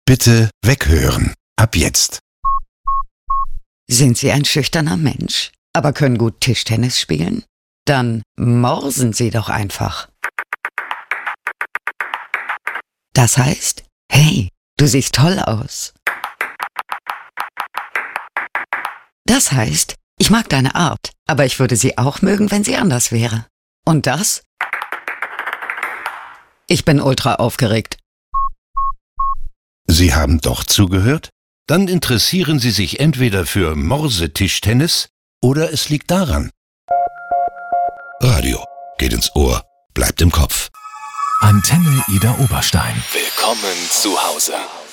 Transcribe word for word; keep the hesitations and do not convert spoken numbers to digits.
Bitte weghören. Ab jetzt. Sind Sie ein schüchterner Mensch, aber können gut Tischtennis spielen? Dann morsen Sie doch einfach. Das heißt, hey, du siehst toll aus. Das heißt, ich mag deine Art, aber ich würde sie auch mögen, wenn sie anders wäre. Und das? Ich bin ultra aufgeregt. Sie haben doch zugehört? Dann interessieren Sie sich entweder für Morsetischtennis oder es liegt daran. Radio geht ins Ohr, bleibt im Kopf. Antenne Ida Oberstein. Willkommen zu Hause.